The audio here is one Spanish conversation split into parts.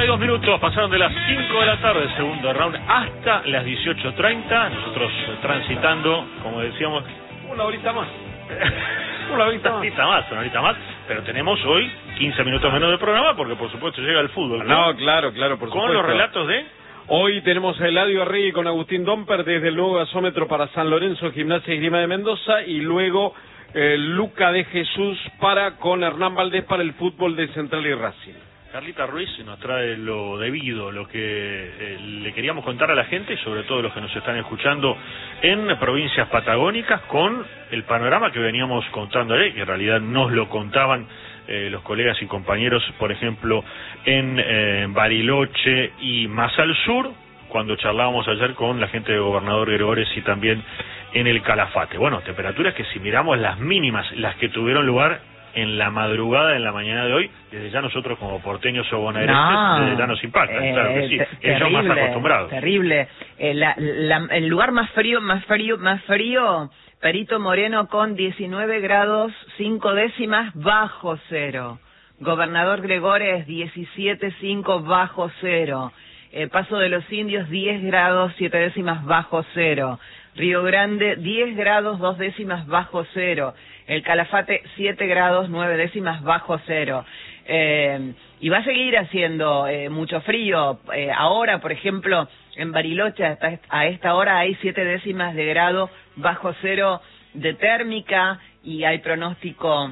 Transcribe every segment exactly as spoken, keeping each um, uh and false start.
dos minutos pasaron de las cinco de la tarde, segundo round, hasta las dieciocho treinta. Nosotros transitando, como decíamos, una horita más. Una horita, una horita más, una horita más. Pero tenemos hoy quince minutos menos de programa porque, por supuesto, llega el fútbol. No, claro, claro, por supuesto. Con los relatos de... Hoy tenemos a Eladio Arregui con Agustín Domper desde el nuevo gasómetro para San Lorenzo, Gimnasia y Esgrima de Mendoza, y luego eh, Luca de Jesús para con Hernán Valdés para el fútbol de Central y Racing. Carlita Ruiz nos trae lo debido, lo que eh, le queríamos contar a la gente, y sobre todo los que nos están escuchando en provincias patagónicas, con el panorama que veníamos contando ayer, que en realidad nos lo contaban eh, los colegas y compañeros, por ejemplo, en eh, Bariloche y más al sur, cuando charlábamos ayer con la gente de Gobernador Gregores y también en el Calafate. Bueno, temperaturas que si miramos las mínimas, las que tuvieron lugar en la madrugada, en la mañana de hoy, desde ya nosotros como porteños o bonaerenses, no, desde ya nos impacta, eh, claro que sí, ellos más acostumbrados. Terrible, eh, la, la, el lugar más frío, más frío, más frío, Perito Moreno con diecinueve grados, cinco décimas, bajo cero. Gobernador Gregores, diecisiete, cinco, bajo cero. Eh, Paso de los Indios, diez grados, siete décimas, bajo cero. Río Grande, diez grados, dos décimas, bajo cero. El Calafate, siete grados, nueve décimas, bajo cero. Eh, y va a seguir haciendo eh, mucho frío. Eh, ahora, por ejemplo, en Bariloche, hasta a esta hora hay siete décimas de grado, bajo cero de térmica, y hay pronóstico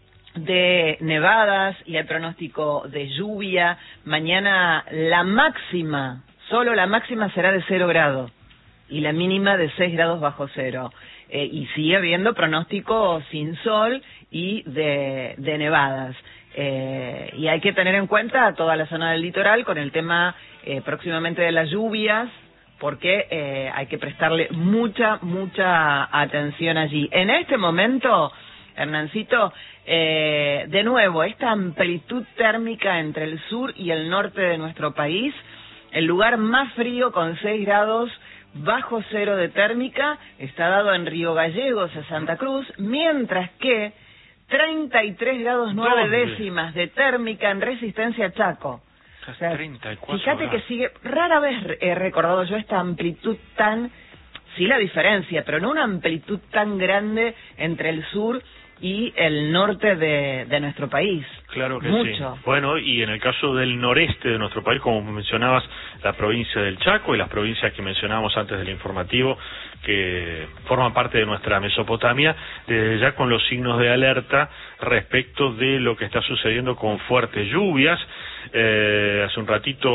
de nevadas, y hay pronóstico de lluvia. Mañana la máxima, solo la máxima será de cero grados, y la mínima de seis grados bajo cero. Eh, y sigue habiendo pronóstico sin sol y de, de nevadas. Eh, y hay que tener en cuenta toda la zona del litoral con el tema eh, próximamente de las lluvias, porque eh, hay que prestarle mucha, mucha atención allí. En este momento, Hernancito, eh, de nuevo, esta amplitud térmica entre el sur y el norte de nuestro país, el lugar más frío con seis grados bajo cero de térmica está dado en Río Gallegos, a Santa Cruz, mientras que treinta y tres grados nueve décimas de térmica en Resistencia Chaco. O sea, treinta y cuatro fíjate grados. Que sigue, rara vez he recordado yo esta amplitud tan, sí la diferencia, pero no una amplitud tan grande entre el sur y el norte de, de nuestro país. Claro que Mucho. sí. Bueno, y en el caso del noreste de nuestro país, como mencionabas, la provincia del Chaco y las provincias que mencionábamos antes del informativo, que forman parte de nuestra Mesopotamia, desde ya con los signos de alerta respecto de lo que está sucediendo con fuertes lluvias. Eh, hace un ratito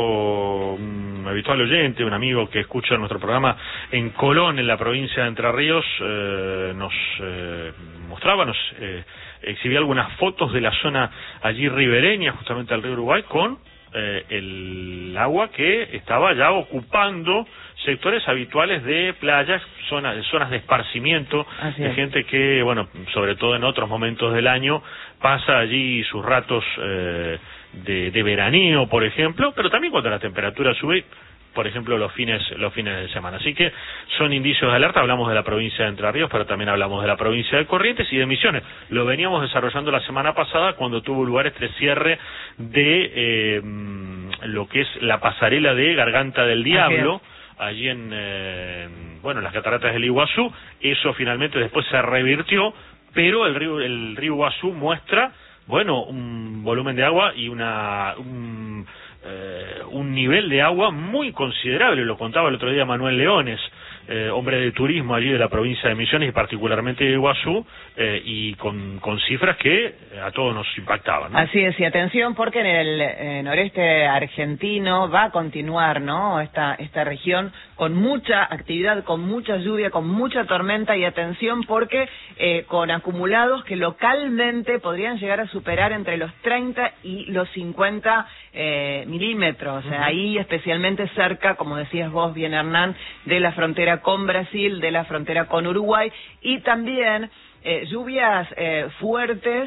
un habitual oyente, un amigo que escucha nuestro programa en Colón, en la provincia de Entre Ríos, eh, nos eh, mostraba, nos eh, exhibía algunas fotos de la zona allí ribereña, justamente al río Uruguay, con eh, el agua que estaba ya ocupando sectores habituales de playas, zonas, zonas de esparcimiento, Así de es. gente que, bueno, sobre todo en otros momentos del año, pasa allí sus ratos eh, de, de veraneo, por ejemplo, pero también cuando la temperatura sube, por ejemplo, los fines los fines de semana. Así que son indicios de alerta. Hablamos de la provincia de Entre Ríos, pero también hablamos de la provincia de Corrientes y de Misiones. Lo veníamos desarrollando la semana pasada cuando tuvo lugar este cierre de eh, lo que es la pasarela de Garganta del Diablo, allí en, eh, bueno, en las cataratas del Iguazú. Eso finalmente después se revirtió, pero el río, el río Iguazú muestra, bueno, un volumen de agua y una... un, Eh, un nivel de agua muy considerable. Lo contaba el otro día Manuel Leones, eh, hombre de turismo allí de la provincia de Misiones y particularmente de Iguazú, eh, y con, con cifras que a todos nos impactaban, ¿no? Así es, y atención porque en el eh, noreste argentino va a continuar, ¿no?, esta, esta región con mucha actividad, con mucha lluvia, con mucha tormenta, y atención porque eh, con acumulados que localmente podrían llegar a superar entre los treinta y los cincuenta eh, milímetros, o sea, ahí especialmente cerca, como decías vos bien, Hernán, de la frontera con Brasil, de la frontera con Uruguay, y también eh, lluvias eh, fuertes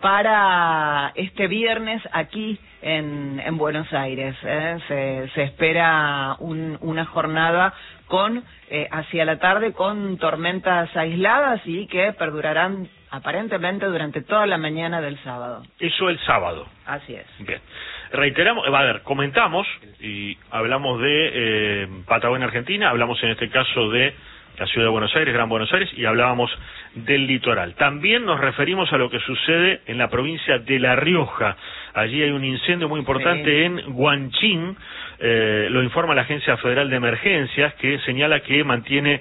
para este viernes aquí en, en Buenos Aires. ¿eh? Se, se espera un, una jornada con eh, hacia la tarde con tormentas aisladas y que perdurarán aparentemente durante toda la mañana del sábado. Eso el sábado. Así es. Bien. reiteramos, a ver, comentamos y hablamos de eh, Patagonia Argentina, hablamos en este caso de la ciudad de Buenos Aires, Gran Buenos Aires, y hablábamos del litoral. También nos referimos a lo que sucede en la provincia de La Rioja. Allí hay un incendio muy importante sí. en Guanchín, eh, lo informa la Agencia Federal de Emergencias, que señala que mantiene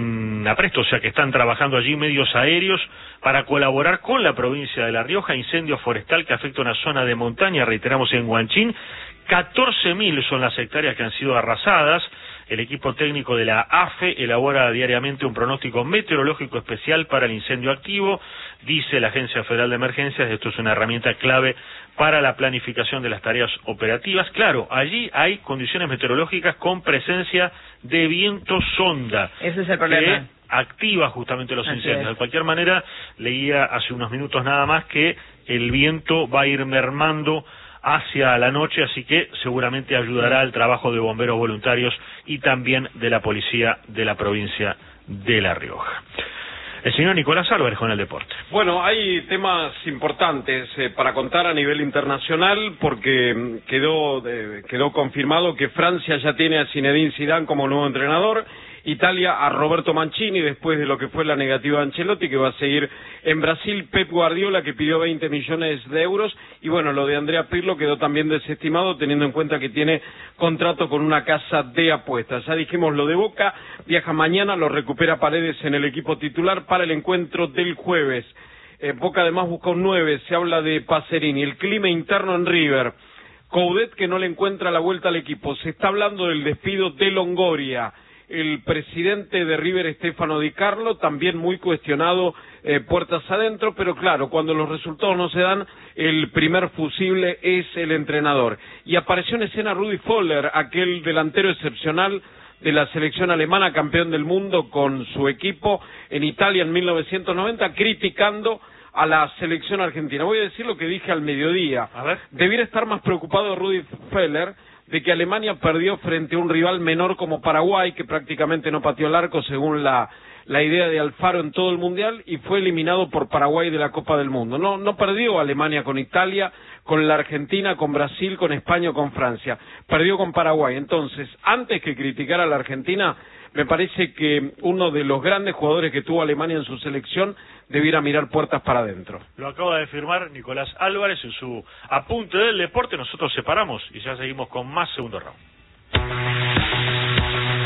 en apresto, o sea que están trabajando allí medios aéreos para colaborar con la provincia de La Rioja, incendio forestal que afecta una zona de montaña, reiteramos, en Guanchín. catorce mil son las hectáreas que han sido arrasadas. El equipo técnico de la A F E elabora diariamente un pronóstico meteorológico especial para el incendio activo. Dice la Agencia Federal de Emergencias, esto es una herramienta clave para la planificación de las tareas operativas. Claro, allí hay condiciones meteorológicas con presencia de viento sonda. Ese es el problema. Que activa justamente los Así incendios. es. De cualquier manera, leía hace unos minutos nada más que el viento va a ir mermando hacia la noche, así que seguramente ayudará al trabajo de bomberos voluntarios y también de la policía de la provincia de La Rioja. El señor Nicolás Álvarez con el deporte. Bueno, hay temas importantes eh, para contar a nivel internacional porque quedó eh, quedó confirmado que Francia ya tiene a Zinedine Zidane como nuevo entrenador, Italia a Roberto Mancini después de lo que fue la negativa de Ancelotti, que va a seguir en Brasil Pep Guardiola, que pidió veinte millones de euros, y bueno, lo de Andrea Pirlo quedó también desestimado teniendo en cuenta que tiene contrato con una casa de apuestas. Ya dijimos lo de Boca, viaja mañana, lo recupera Paredes en el equipo titular para el encuentro del jueves. Eh, Boca además busca un nueve, se habla de Pacerini, el clima interno en River, Coudet que no le encuentra la vuelta al equipo, se está hablando del despido de Longoria, el presidente de River, Stefano Di Carlo, también muy cuestionado eh, puertas adentro, pero claro, cuando los resultados no se dan, el primer fusible es el entrenador. Y apareció en escena Rudi Völler, aquel delantero excepcional de la selección alemana, campeón del mundo con su equipo en Italia en mil novecientos noventa, criticando a la selección argentina. Voy a decir lo que dije al mediodía. A ver. Debiera estar más preocupado Rudi Völler de que Alemania perdió frente a un rival menor como Paraguay, que prácticamente no pateó el arco según la, la idea de Alfaro en todo el Mundial, y fue eliminado por Paraguay de la Copa del Mundo. No, no perdió Alemania con Italia, con la Argentina, con Brasil, con España o con Francia. Perdió con Paraguay. Entonces, antes que criticar a la Argentina, me parece que uno de los grandes jugadores que tuvo Alemania en su selección debiera mirar puertas para adentro. Lo acaba de firmar Nicolás Álvarez en su apunte del deporte. Nosotros separamos y ya seguimos con más segundo round.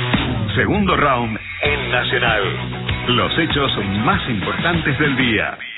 Segundo round en Nacional. Los hechos más importantes del día.